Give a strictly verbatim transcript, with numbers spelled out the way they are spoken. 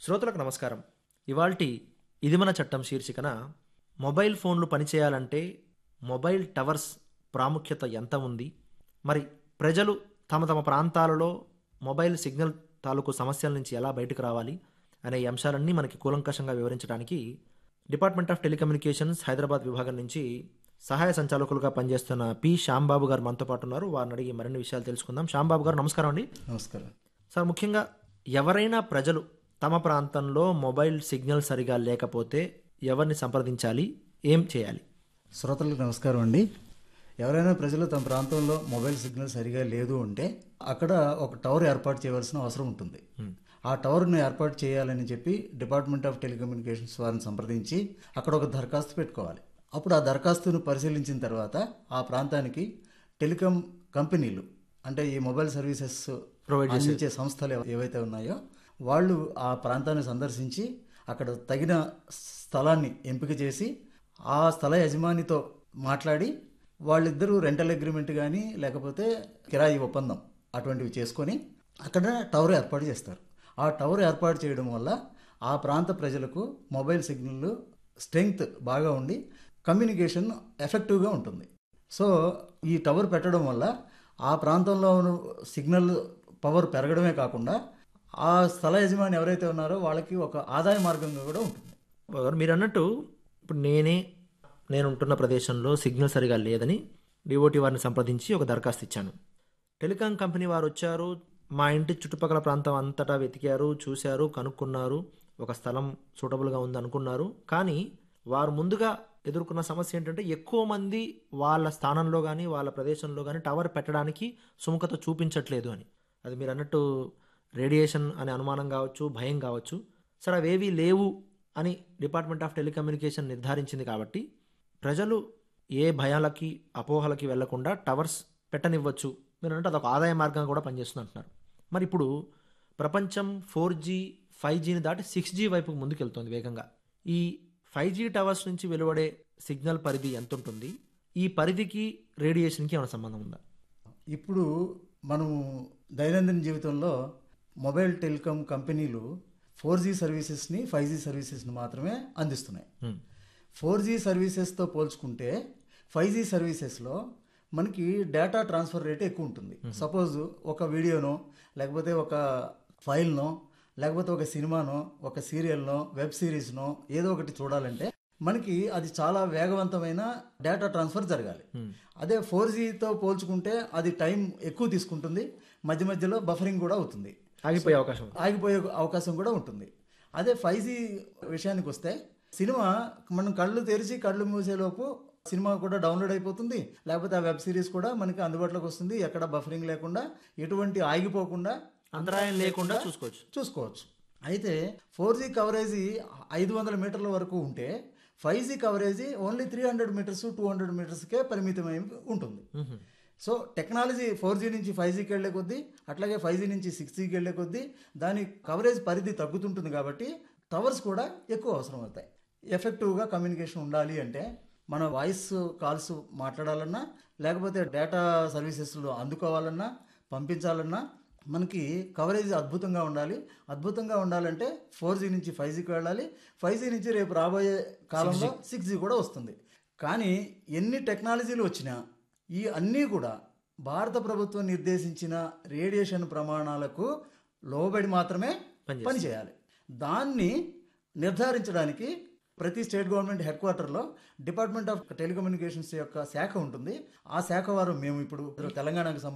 శ్రోతలకు నమస్కారం. ఇవాల్టి ఇది మన చట్టం శీర్షికన మొబైల్ ఫోన్లు పనిచేయాలంటే మొబైల్ టవర్స్ ప్రాముఖ్యత ఎంత ఉంది, మరి ప్రజలు తమ తమ ప్రాంతాలలో మొబైల్ సిగ్నల్ తాలూకు సమస్యల నుంచి ఎలా బయటకు రావాలి అనే ఈ అంశాలన్నీ మనకి కూలంకషంగా వివరించడానికి డిపార్ట్మెంట్ ఆఫ్ టెలికమ్యూనికేషన్స్ హైదరాబాద్ విభాగం నుంచి సహాయ సంచాలకులుగా పనిచేస్తున్న పి శ్యాంబాబు గారు మనతో పాటు ఉన్నారు. వారిని అడిగి మరిన్ని విషయాలు తెలుసుకుందాం. శ్యాంబాబు గారు నమస్కారం అండి. నమస్కారం సార్, ముఖ్యంగా ఎవరైనా ప్రజలు తమ ప్రాంతంలో మొబైల్ సిగ్నల్ సరిగా లేకపోతే ఎవరిని సంప్రదించాలి, ఏం చేయాలి? శ్రోతలకు నమస్కారం అండి. ఎవరైనా ప్రజలు తమ ప్రాంతంలో మొబైల్ సిగ్నల్ సరిగా లేదు అంటే అక్కడ ఒక టవర్ ఏర్పాటు చేయవలసిన అవసరం ఉంటుంది. ఆ టవర్ను ఏర్పాటు చేయాలని చెప్పి డిపార్ట్మెంట్ ఆఫ్ టెలికమ్యూనికేషన్స్ వారిని సంప్రదించి అక్కడ ఒక దరఖాస్తు పెట్టుకోవాలి. అప్పుడు ఆ దరఖాస్తును పరిశీలించిన తర్వాత ఆ ప్రాంతానికి టెలికాం కంపెనీలు, అంటే ఈ మొబైల్ సర్వీసెస్ ప్రొవైడ్ చేసే అందించే సంస్థలు ఏవైతే ఉన్నాయో వాళ్ళు ఆ ప్రాంతాన్ని సందర్శించి అక్కడ తగిన స్థలాన్ని ఎంపిక చేసి ఆ స్థల యజమానితో మాట్లాడి వాళ్ళిద్దరూ రెంటల్ అగ్రిమెంట్ కానీ లేకపోతే కిరాయి ఒప్పందం అటువంటివి చేసుకొని అక్కడ టవర్ ఏర్పాటు చేస్తారు. ఆ టవర్ ఏర్పాటు చేయడం వల్ల ఆ ప్రాంత ప్రజలకు మొబైల్ సిగ్నల్ స్ట్రెంగ్త్ బాగా ఉండి కమ్యూనికేషన్ ఎఫెక్టివ్గా ఉంటుంది. సో ఈ టవర్ పెట్టడం వల్ల ఆ ప్రాంతంలో ఉన్న సిగ్నల్ పవర్ పెరగడమే కాకుండా ఆ స్థల యజమాని ఎవరైతే ఉన్నారో వాళ్ళకి ఒక ఆదాయ మార్గంగా కూడా ఉంటుంది. గారు మీరు అన్నట్టు ఇప్పుడు నేనే నేను ఉంటున్న ప్రదేశంలో సిగ్నల్ సరిగా లేదని డిఓటి వారిని సంప్రదించి ఒక దరఖాస్తు ఇచ్చాను. టెలికాం కంపెనీ వారు వచ్చారు, మా ఇంటి చుట్టుపక్కల ప్రాంతం అంతటా వెతికారు, చూశారు, కనుక్కున్నారు, ఒక స్థలం సూటబుల్గా ఉంది అనుకున్నారు. కానీ వారు ముందుగా ఎదుర్కొన్న సమస్య ఏంటంటే ఎక్కువ మంది వాళ్ళ స్థానంలో కానీ వాళ్ళ ప్రదేశంలో కానీ టవర్ పెట్టడానికి సుముఖత చూపించట్లేదు అని. అది మీరు అన్నట్టు రేడియేషన్ అనే అనుమానం కావచ్చు, భయం కావచ్చు. సరే, అవేవీ లేవు అని డిపార్ట్మెంట్ ఆఫ్ టెలికమ్యూనికేషన్ నిర్ధారించింది కాబట్టి ప్రజలు ఏ భయాలకి అపోహలకి వెళ్లకుండా టవర్స్ పెట్టనివ్వచ్చు. మీరు అంటే అదొక ఆదాయ మార్గంగా కూడా పనిచేస్తుంది అంటున్నారు. మరి ఇప్పుడు ప్రపంచం ఫోర్ జీ ఫైవ్ జీని దాటి సిక్స్ జీ వైపుకు ముందుకెళ్తుంది వేగంగా. ఈ ఫైవ్ జీ టవర్స్ నుంచి వెలువడే సిగ్నల్ పరిధి ఎంత ఉంటుంది? ఈ పరిధికి రేడియేషన్కి ఏమైనా సంబంధం ఉందా? ఇప్పుడు మనం దైనందిన జీవితంలో మొబైల్ టెలికాం కంపెనీలు ఫోర్ జీ సర్వీసెస్ని ఫైవ్ జీ సర్వీసెస్ని మాత్రమే అందిస్తున్నాయి. ఫోర్ జీ సర్వీసెస్తో పోల్చుకుంటే ఫైవ్ జీ సర్వీసెస్లో మనకి డేటా ట్రాన్స్ఫర్ రేట్ ఎక్కువ ఉంటుంది. సపోజ్ ఒక వీడియోనో లేకపోతే ఒక ఫైల్నో లేకపోతే ఒక సినిమానో ఒక సీరియల్నో వెబ్ సిరీస్నో ఏదో ఒకటి చూడాలంటే మనకి అది చాలా వేగవంతమైన డేటా ట్రాన్స్ఫర్ జరగాలి. అదే ఫోర్ జీతో పోల్చుకుంటే అది టైం ఎక్కువ తీసుకుంటుంది, మధ్య మధ్యలో బఫరింగ్ కూడా అవుతుంది, ఆగిపోయే అవకాశం ఆగిపోయే అవకాశం కూడా ఉంటుంది. అదే ఫైవ్ జీ విషయానికి వస్తే సినిమా మనం కళ్ళు తెరిచి కళ్ళు మూసేలోపు సినిమా కూడా డౌన్లోడ్ అయిపోతుంది, లేకపోతే ఆ వెబ్ సిరీస్ కూడా మనకి అందుబాటులోకి వస్తుంది. ఎక్కడ బఫరింగ్ లేకుండా, ఎటువంటి ఆగిపోకుండా, అంతరాయం లేకుండా చూసుకోవచ్చు చూసుకోవచ్చు అయితే ఫోర్ జీ కవరేజీ ఐదు వందల మీటర్ల వరకు ఉంటే five G coverage only three hundred metres two hundred మీటర్స్కే పరిమితమై ఉంటుంది. సో టెక్నాలజీ ఫోర్ జీ నుంచి ఫైవ్ జీకి వెళ్ళే కొద్దీ, అట్లాగే ఫైవ్ జీ నుంచి సిక్స్ జీకి వెళ్ళే కొద్దీ దాని కవరేజ్ పరిధి తగ్గుతుంటుంది. కాబట్టి టవర్స్ కూడా ఎక్కువ అవసరం అవుతాయి. ఎఫెక్టివ్గా కమ్యూనికేషన్ ఉండాలి అంటే మన వాయిస్ కాల్స్ మాట్లాడాలన్నా లేకపోతే డేటా సర్వీసెస్లో అందుకోవాలన్నా పంపించాలన్నా మనకి కవరేజ్ అద్భుతంగా ఉండాలి. అద్భుతంగా ఉండాలంటే ఫోర్ జీ నుంచి ఫైవ్ జీకి వెళ్ళాలి. ఫైవ్ జీ నుంచి రేపు రాబోయే కాలంలో సిక్స్ జీ కూడా వస్తుంది. కానీ ఎన్ని టెక్నాలజీలు వచ్చినా ఈ అన్నీ కూడా భారత ప్రభుత్వం నిర్దేశించిన రేడియేషన్ ప్రమాణాలకు లోబడి మాత్రమే పనిచేయాలి. దాన్ని నిర్ధారించడానికి ప్రతి స్టేట్ గవర్నమెంట్ హెడ్ క్వార్టర్లో డిపార్ట్మెంట్ ఆఫ్ టెలికమ్యూనికేషన్స్ యొక్క శాఖ ఉంటుంది. ఆ శాఖ వారు మేము ఇప్పుడు తెలంగాణకు